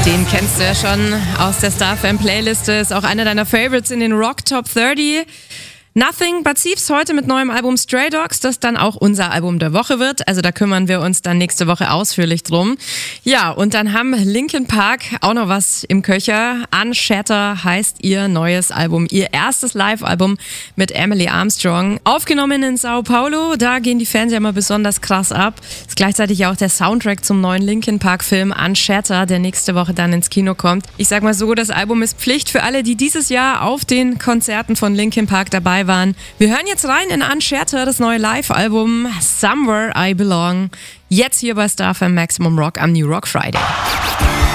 Den kennst du ja schon aus der StarFam-Playliste, ist auch einer deiner Favorites in den Rock Top 30. Nothing But Thieves heute mit neuem Album Stray Dogs, das dann auch unser Album der Woche wird. Also da kümmern wir uns dann nächste Woche ausführlich drum. Ja, und dann haben Linkin Park auch noch was im Köcher. Unshatter heißt ihr neues Album, ihr erstes Live-Album mit Emily Armstrong. Aufgenommen in Sao Paulo, da gehen die Fans ja immer besonders krass ab. Ist gleichzeitig auch der Soundtrack zum neuen Linkin Park-Film Unshatter, der nächste Woche dann ins Kino kommt. Ich sag mal so, das Album ist Pflicht für alle, die dieses Jahr auf den Konzerten von Linkin Park dabei waren. Wir hören jetzt rein in Unshatter, das neue Live-Album Somewhere I Belong. Jetzt hier bei StarFM Maximum Rock am New Rock Friday.